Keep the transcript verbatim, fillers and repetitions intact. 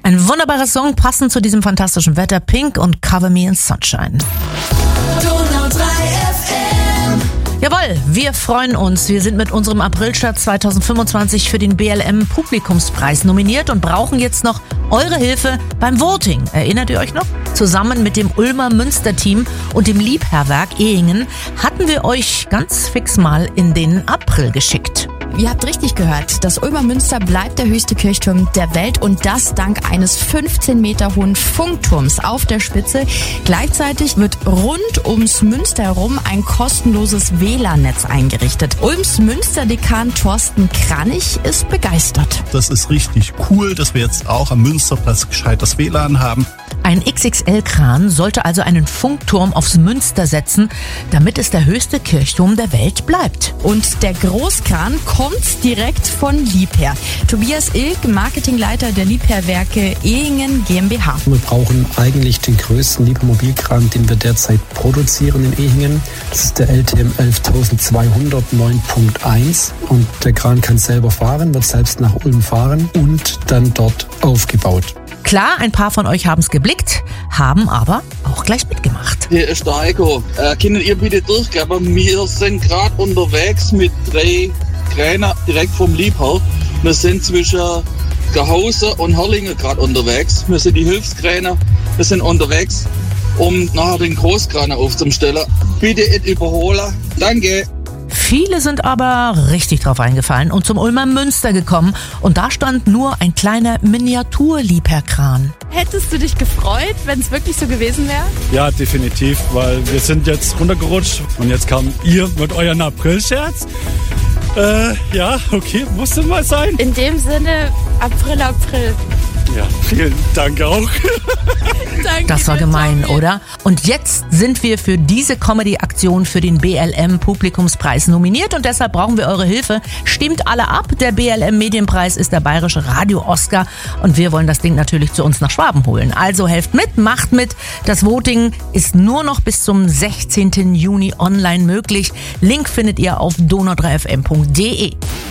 Ein wunderbarer Song, passend zu diesem fantastischen Wetter. Pink und Cover Me in Sunshine. Donau drei F M. Jawohl, wir freuen uns. Wir sind mit unserem Aprilstart zwanzig fünfundzwanzig für den B L M Publikumspreis nominiert und brauchen jetzt noch eure Hilfe beim Voting. Erinnert ihr euch noch? Zusammen mit dem Ulmer Münster-Team und dem Liebherrwerk Ehingen hatten wir euch ganz fix mal in den April geschickt. Ihr habt richtig gehört, das Ulmer Münster bleibt der höchste Kirchturm der Welt und das dank eines fünfzehn Meter hohen Funkturms auf der Spitze. Gleichzeitig wird rund ums Münster herum ein kostenloses W L A N-Netz eingerichtet. Ulms Münsterdekan Thorsten Kranich ist begeistert. Das ist richtig cool, dass wir jetzt auch am Münsterplatz gescheites W L A N haben. Ein X X L-Kran sollte also einen Funkturm aufs Münster setzen, damit es der höchste Kirchturm der Welt bleibt. Und der Großkran kommt direkt von Liebherr. Tobias Ilk, Marketingleiter der Liebherrwerke Ehingen GmbH. Wir brauchen eigentlich den größten Liebherr-Mobilkran, den wir derzeit produzieren in Ehingen. Das ist der L T M elftausendzweihundert neun Punkt eins und der Kran kann selber fahren, wird selbst nach Ulm fahren und dann dort aufgebaut. Klar, ein paar von euch haben es geblickt, haben aber auch gleich mitgemacht. Hier ist der Heiko. Äh, könnt ihr bitte durchgeben? Wir sind gerade unterwegs mit drei Kränen direkt vom Liebherr. Wir sind zwischen Gehausen und Herrlingen gerade unterwegs. Wir sind die Hilfskräne. Wir sind unterwegs, um nachher den Großkran aufzustellen. Bitte nicht überholen. Danke. Viele sind aber richtig drauf eingefallen und zum Ulmer Münster gekommen. Und da stand nur ein kleiner Miniatur-Liebherrkran. Hättest du dich gefreut, wenn es wirklich so gewesen wäre? Ja, definitiv, weil wir sind jetzt runtergerutscht und jetzt kam ihr mit euren April-Scherz. Äh, ja, okay, musste mal sein. In dem Sinne, April, April. Ja, vielen Dank auch. Danke, Das war gemein, Tommy. oder? Und jetzt sind wir für diese Comedy-Aktion für den B L M Publikumspreis nominiert und deshalb brauchen wir eure Hilfe. Stimmt alle ab. Der B L M Medienpreis ist der bayerische Radio-Oscar und wir wollen das Ding natürlich zu uns nach Schwaben holen. Also helft mit, macht mit. Das Voting ist nur noch bis zum sechzehnten Juni online möglich. Link findet ihr auf donau drei f m punkt d e.